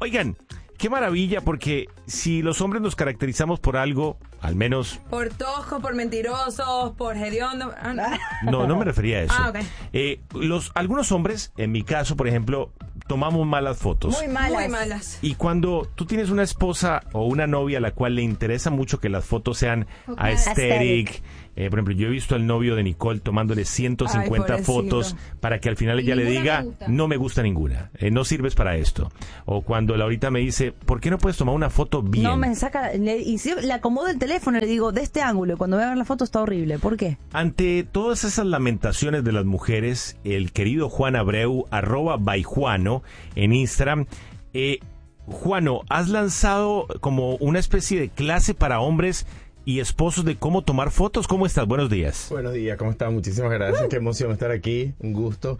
Oigan, qué maravilla, porque si los hombres nos caracterizamos por algo, al menos... Por toscos, por mentirosos, por hediondo. No me refería a eso. Ok. Algunos hombres, en mi caso, por ejemplo, tomamos malas fotos. Muy malas. Y cuando tú tienes una esposa o una novia a la cual le interesa mucho que las fotos sean aesthetic, por ejemplo, yo he visto al novio de Nicole tomándole 150 fotos para que al final ella le diga, no me gusta ninguna, no sirves para esto. O cuando Laurita me dice, ¿por qué no puedes tomar una foto bien? No, me saca, y si le acomodo el teléfono y le digo, de este ángulo, y cuando vean la foto está horrible. ¿Por qué? Ante todas esas lamentaciones de las mujeres, el querido Juan Abreu, @byjuano en Instagram, Juano, has lanzado como una especie de clase para hombres y esposos de cómo tomar fotos. ¿Cómo estás? Buenos días. Buenos días, ¿cómo estás? Muchísimas gracias. Qué emoción estar aquí. Un gusto.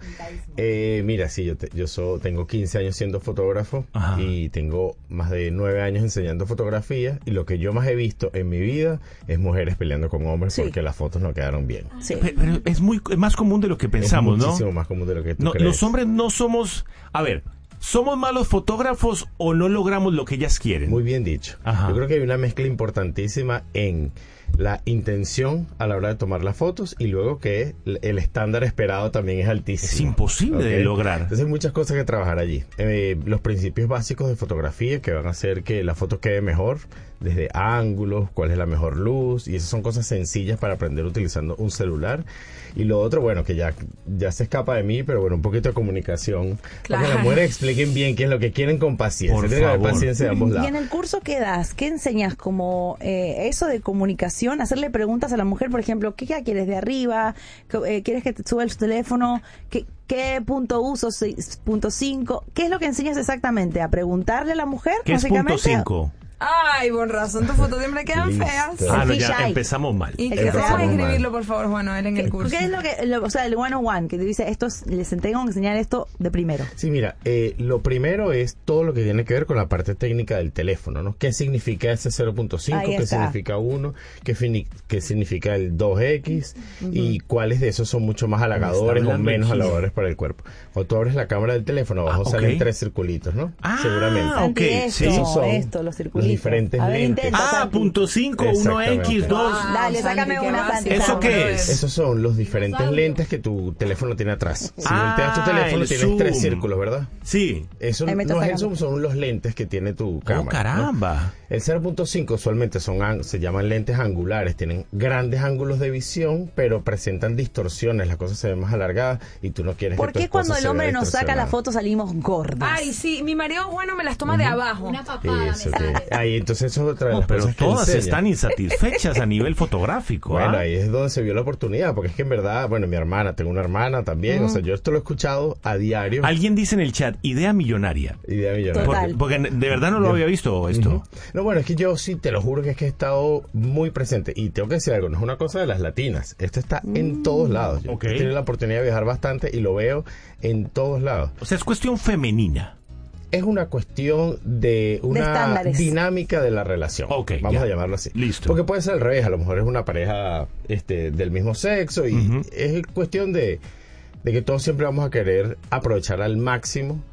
Mira, sí, tengo 15 años siendo fotógrafo. Ajá. Y tengo más de 9 años enseñando fotografía. Y lo que yo más he visto en mi vida es mujeres peleando con hombres porque las fotos no quedaron bien. Sí. Pero es más común de lo que pensamos, ¿no? Es muchísimo más común de lo que tú crees. Los hombres no somos... A ver... ¿Somos malos fotógrafos o no logramos lo que ellas quieren? Muy bien dicho. Ajá. Yo creo que hay una mezcla importantísima en la intención a la hora de tomar las fotos y luego que el estándar esperado también es altísimo. Es imposible de lograr. Entonces hay muchas cosas que trabajar allí. Los principios básicos de fotografía que van a hacer que la foto quede mejor, desde ángulos, cuál es la mejor luz, y esas son cosas sencillas para aprender utilizando un celular. Y lo otro, bueno, que ya se escapa de mí, pero bueno, un poquito de comunicación. Claro. Para que las mujeres expliquen bien qué es lo que quieren con paciencia. Por favor. Tener paciencia de ambos lados. ¿Y en el curso qué das? ¿Qué enseñas? Como eso de comunicación, hacerle preguntas a la mujer, por ejemplo, ¿qué quieres de arriba? ¿Quieres que te suba el teléfono? ¿Qué punto uso? ¿Punto 5? ¿Qué es lo que enseñas exactamente? ¿A preguntarle a la mujer? ¿Qué es punto 5? Ay, con razón, tus fotos siempre quedan feas. Ya empezamos mal. Y que vamos a escribirlo, por favor, Juan, él en el curso. ¿Qué es o sea, el 101, que te dice, les tengo que enseñar esto de primero? Sí, mira, lo primero es todo lo que tiene que ver con la parte técnica del teléfono, ¿no? ¿Qué significa ese 0.5? ¿Qué significa 1? ¿Qué significa el 2X? Y cuáles de esos son mucho más halagadores o menos halagadores para el cuerpo. Cuando tú abres la cámara del teléfono, abajo salen 3 circulitos, ¿no? Seguramente. Esto, los circulitos. Diferentes lentes. Punto 5, 1X, 2. Dale, sácame una, Santi. ¿Eso qué es? Esos son los diferentes lentes que tu teléfono tiene atrás. Si volteas tu teléfono, tienes zoom. 3 círculos, ¿verdad? Sí. Eso no es el zoom, son los lentes que tiene tu cámara. ¡Oh, caramba! ¿No? El 0.5 usualmente se llaman lentes angulares. Tienen grandes ángulos de visión, pero presentan distorsiones. Las cosas se ven más alargadas y tú no quieres que tu esposa se vea ¿Por qué cuando el hombre nos saca la foto salimos gordas? Ay, sí, mi marido bueno me las toma de abajo. Una papada Ahí, entonces eso es otra de las pero cosas que todas enseña. Están insatisfechas a nivel fotográfico. Bueno, ahí es donde se vio la oportunidad, porque es que en verdad, bueno, tengo una hermana también, o sea, yo esto lo he escuchado a diario. Alguien dice en el chat, idea millonaria. Porque de verdad no lo había visto esto. No, bueno, es que yo sí, te lo juro que he estado muy presente, y tengo que decir algo, no es una cosa de las latinas, esto está en todos lados. Yo he tenido la oportunidad de viajar bastante y lo veo en todos lados. O sea, es cuestión femenina. Es una cuestión de una dinámica de la relación. Vamos a llamarlo así. Listo. Porque puede ser al revés, a lo mejor es una pareja del mismo sexo y es cuestión de que todos siempre vamos a querer aprovechar al máximo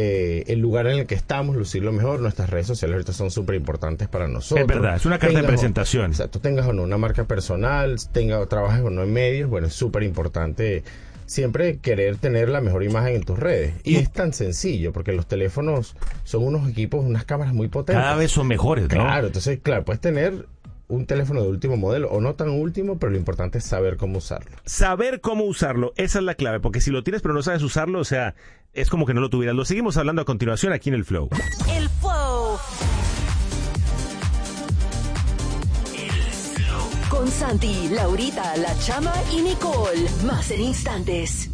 el lugar en el que estamos, lucirlo mejor. Nuestras redes sociales ahorita son súper importantes para nosotros. Es verdad, es una carta de presentación. Exacto, tengas o no una marca personal, trabajes o no en medios, bueno, es súper importante siempre querer tener la mejor imagen en tus redes. Y es tan sencillo, porque los teléfonos son unos equipos, unas cámaras muy potentes. Cada vez son mejores, ¿no? Claro, entonces, puedes tener un teléfono de último modelo, o no tan último, pero lo importante es saber cómo usarlo. Saber cómo usarlo, esa es la clave, porque si lo tienes pero no sabes usarlo, o sea, es como que no lo tuvieras. Lo seguimos hablando a continuación aquí en El Flow. El Flow. Con Santi, Laurita, La Chama y Nicole. Más en instantes.